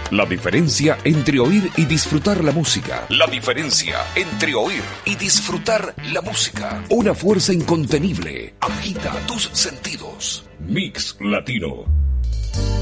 La diferencia entre oír y disfrutar la música. La diferencia entre oír y disfrutar la música. Una fuerza incontenible agita tus sentidos. Mix Latino.